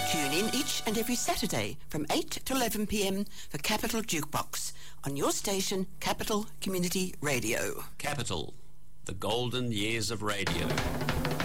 Tune in each and every Saturday from 8 to 11 p.m. for Capital Jukebox on your station, Capital Community Radio. Capital, the golden years of radio.